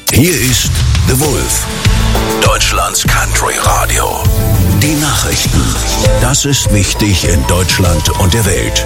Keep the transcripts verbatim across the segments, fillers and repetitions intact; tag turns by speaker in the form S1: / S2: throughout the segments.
S1: Hier ist The Wolf, Deutschlands Country Radio. Die Nachrichten. Das ist wichtig in Deutschland und der Welt.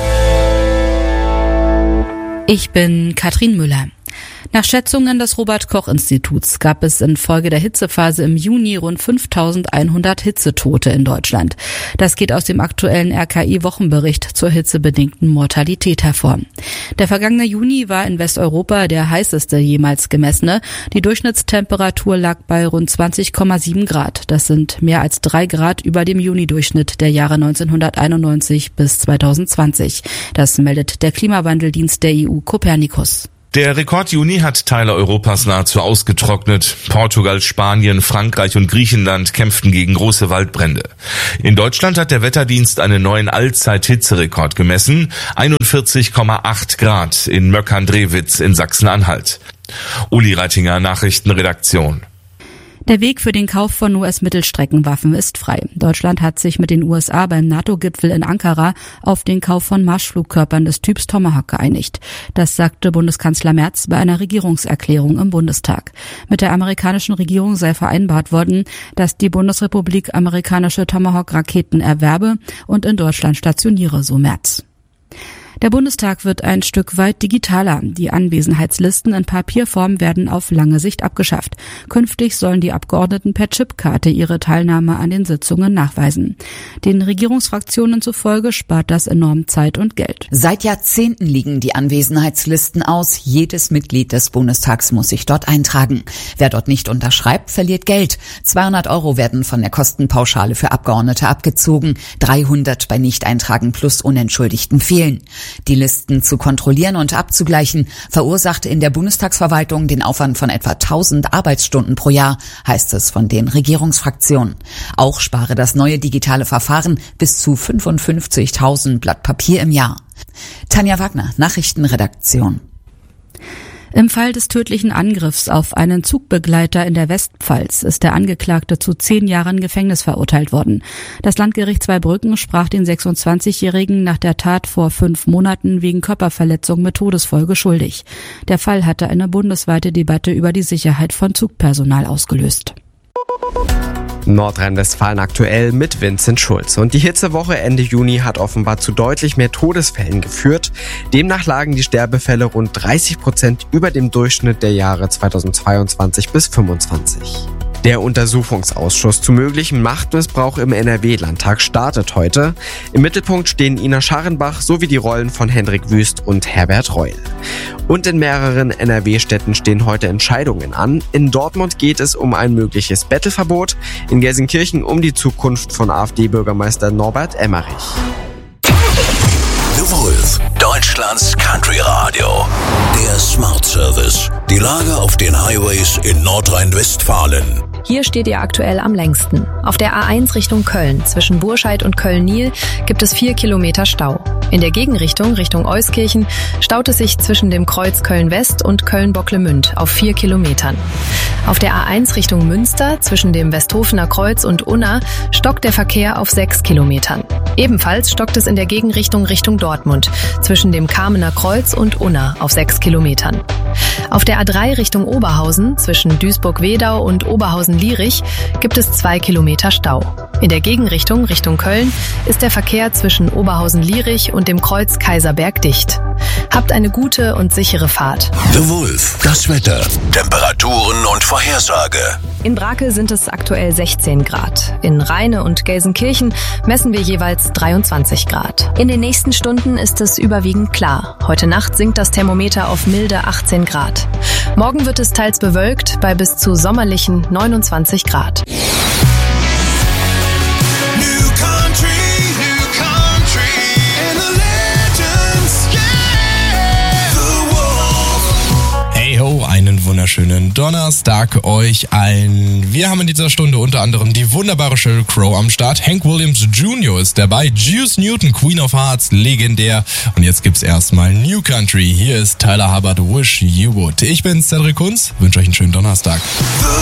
S2: Ich bin Katrin Müller. Nach Schätzungen des Robert-Koch-Instituts gab es infolge der Hitzephase im Juni rund fünftausendeinhundert Hitzetote in Deutschland. Das geht aus dem aktuellen R K I-Wochenbericht zur hitzebedingten Mortalität hervor. Der vergangene Juni war in Westeuropa der heißeste jemals gemessene. Die Durchschnittstemperatur lag bei rund zwanzig Komma sieben Grad. Das sind mehr als drei Grad über dem Juni-Durchschnitt der Jahre neunzehnhunderteinundneunzig bis zweitausendzwanzig. Das meldet der Klimawandeldienst der E U Copernicus.
S3: Der Rekord-Juni hat Teile Europas nahezu ausgetrocknet. Portugal, Spanien, Frankreich und Griechenland kämpften gegen große Waldbrände. In Deutschland hat der Wetterdienst einen neuen Allzeit-Hitzerekord gemessen. einundvierzig Komma acht Grad in Möckern-Drewitz in Sachsen-Anhalt. Uli Reitinger, Nachrichtenredaktion.
S2: Der Weg für den Kauf von U S-Mittelstreckenwaffen ist frei. Deutschland hat sich mit den U S A beim NATO-Gipfel in Ankara auf den Kauf von Marschflugkörpern des Typs Tomahawk geeinigt. Das sagte Bundeskanzler Merz bei einer Regierungserklärung im Bundestag. Mit der amerikanischen Regierung sei vereinbart worden, dass die Bundesrepublik amerikanische Tomahawk-Raketen erwerbe und in Deutschland stationiere, so Merz. Der Bundestag wird ein Stück weit digitaler. Die Anwesenheitslisten in Papierform werden auf lange Sicht abgeschafft. Künftig sollen die Abgeordneten per Chipkarte ihre Teilnahme an den Sitzungen nachweisen. Den Regierungsfraktionen zufolge spart das enorm Zeit und Geld.
S4: Seit Jahrzehnten liegen die Anwesenheitslisten aus. Jedes Mitglied des Bundestags muss sich dort eintragen. Wer dort nicht unterschreibt, verliert Geld. zweihundert Euro werden von der Kostenpauschale für Abgeordnete abgezogen, dreihundert bei Nichteintragen plus unentschuldigten Fehlen. Die Listen zu kontrollieren und abzugleichen verursachte in der Bundestagsverwaltung den Aufwand von etwa tausend Arbeitsstunden pro Jahr, heißt es von den Regierungsfraktionen. Auch spare das neue digitale Verfahren bis zu fünfundfünfzigtausend Blatt Papier im Jahr. Tanja Wagner, Nachrichtenredaktion.
S2: Im Fall des tödlichen Angriffs auf einen Zugbegleiter in der Westpfalz ist der Angeklagte zu zehn Jahren Gefängnis verurteilt worden. Das Landgericht Zweibrücken sprach den sechsundzwanzigjährigen nach der Tat vor fünf Monaten wegen Körperverletzung mit Todesfolge schuldig. Der Fall hatte eine bundesweite Debatte über die Sicherheit von Zugpersonal ausgelöst.
S5: Nordrhein-Westfalen aktuell mit Vincent Schulz. Und die Hitzewoche Ende Juni hat offenbar zu deutlich mehr Todesfällen geführt. Demnach lagen die Sterbefälle rund dreißig Prozent über dem Durchschnitt der Jahre zweitausendzweiundzwanzig bis fünfundzwanzig. Der Untersuchungsausschuss zu möglichem Machtmissbrauch im N R W-Landtag startet heute. Im Mittelpunkt stehen Ina Scharrenbach sowie die Rollen von Hendrik Wüst und Herbert Reul. Und in mehreren N R W-Städten stehen heute Entscheidungen an. In Dortmund geht es um ein mögliches Bettelverbot, in Gelsenkirchen um die Zukunft von AfD-Bürgermeister Norbert Emmerich.
S1: The Wolf, Deutschlands Country Radio. Der Smart Service. Die Lage auf den Highways in Nordrhein-Westfalen.
S6: Hier steht ihr aktuell am längsten. Auf der A eins Richtung Köln, zwischen Burscheid und Köln-Nil, gibt es vier Kilometer Stau. In der Gegenrichtung, Richtung Euskirchen, staut es sich zwischen dem Kreuz Köln-West und Köln-Bocklemünd auf vier Kilometern. Auf der A eins Richtung Münster, zwischen dem Westhofener Kreuz und Unna, stockt der Verkehr auf sechs Kilometern. Ebenfalls stockt es in der Gegenrichtung Richtung Dortmund, zwischen dem Kamener Kreuz und Unna auf sechs Kilometern. Auf der A drei Richtung Oberhausen, zwischen Duisburg-Wedau und Oberhausen-Lierich, gibt es zwei Kilometer Stau. In der Gegenrichtung Richtung Köln ist der Verkehr zwischen Oberhausen-Lierich und dem Kreuz Kaiserberg dicht. Habt eine gute und sichere Fahrt.
S1: The Wolf, das Wetter, Temperaturen und Vorhersage.
S6: In Brakel sind es aktuell sechzehn Grad. In Rheine und Gelsenkirchen messen wir jeweils dreiundzwanzig Grad. In den nächsten Stunden ist es überwiegend klar. Heute Nacht sinkt das Thermometer auf milde achtzehn Grad. Morgen wird es teils bewölkt bei bis zu sommerlichen neunundzwanzig Grad.
S7: Einen wunderschönen Donnerstag euch allen. Wir haben in dieser Stunde unter anderem die wunderbare Sheryl Crow am Start. Hank Williams Junior ist dabei. Juice Newton, Queen of Hearts, legendär. Und jetzt gibt's erstmal New Country. Hier ist Tyler Hubbard, Wish You Would. Ich bin Cedric Kunz, wünsche euch einen schönen Donnerstag.